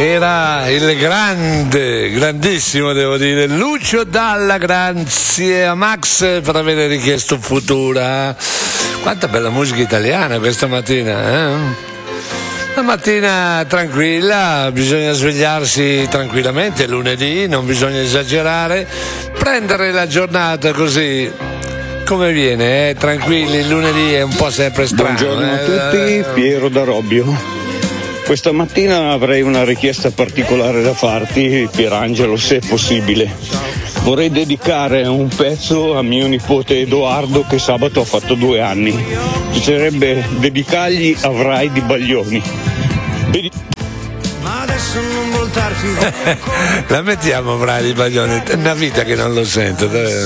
era il grandissimo devo dire, Lucio Dalla. Grazie a Max per aver richiesto Futura. Quanta bella musica italiana questa mattina, Una mattina tranquilla, bisogna svegliarsi tranquillamente, lunedì, non bisogna esagerare, prendere la giornata così come viene, tranquilli, il lunedì è un po' sempre strano. Buongiorno a tutti, Piero da Robbio. Questa mattina avrei una richiesta particolare da farti, Pierangelo, se è possibile. Vorrei dedicare un pezzo a mio nipote Edoardo che sabato ha fatto 2 anni. Mi piacerebbe dedicargli Avrai di Baglioni. Ma adesso non voltarti. La mettiamo Avrai di Baglioni, è una vita che non lo sento.